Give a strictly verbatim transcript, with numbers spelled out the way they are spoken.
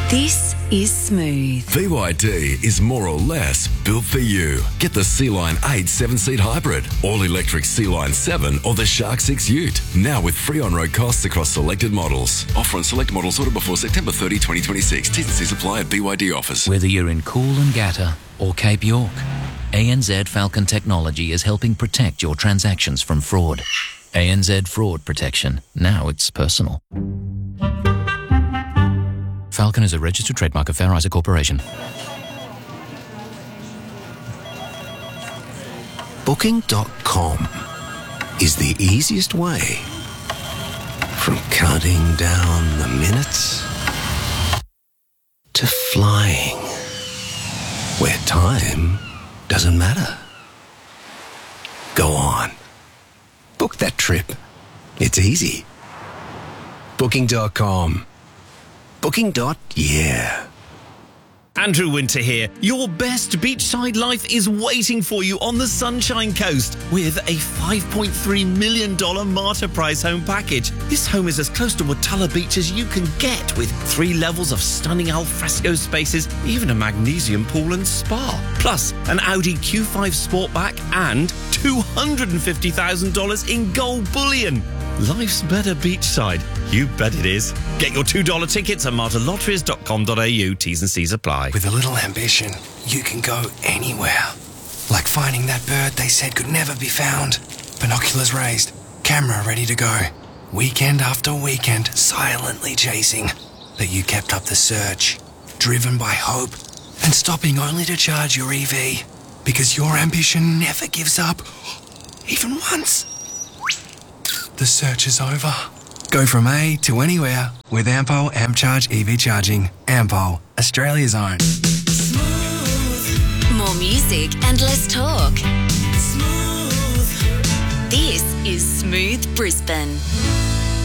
This is Smooth. B Y D is more or less built for you. Get the Sea-Line eight seven-seat hybrid, all-electric Sea-Line seven or the Shark six Ute. Now with free on-road costs across selected models. Offer on select models ordered before September thirtieth, twenty twenty-six. T's and C's apply at B Y D office. Whether you're in Coolangatta or Cape York, A N Z Falcon Technology is helping protect your transactions from fraud. A N Z Fraud Protection. Now it's personal. Falcon is a registered trademark of Fair Isaac Corporation. Booking dot com is the easiest way from counting down the minutes to flying where time doesn't matter. Go on. Book that trip. It's easy. Booking dot com. Booking. Yeah. Andrew Winter here. Your best beachside life is waiting for you on the Sunshine Coast with a five point three million dollars Martyr Prize home package. This home is as close to Watala Beach as you can get, with three levels of stunning alfresco spaces, even a magnesium pool and spa. Plus, an Audi Q five Sportback and two hundred fifty thousand dollars in gold bullion. Life's better beachside. You bet it is. Get your two dollar tickets at martyr lotteries dot com dot a u. T's and C's apply. With a little ambition, you can go anywhere. Like finding that bird they said could never be found. Binoculars raised, camera ready to go. Weekend after weekend, silently chasing. But you kept up the search, driven by hope, and stopping only to charge your E V. Because your ambition never gives up, even once. The search is over. Go from A to anywhere with Ampol AmpCharge E V charging. Ampol, Australia's own. Smooth. More music and less talk. Smooth. This is Smooth Brisbane.